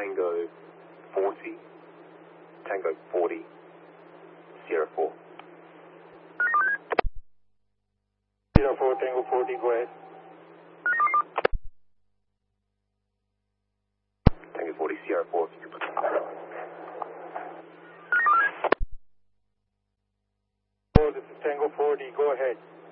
Tango 40, Tango 40, Sierra 4. Sierra 4, Tango 40, go ahead. Tango 40, Sierra 4, if you could put This is Tango 40, go ahead.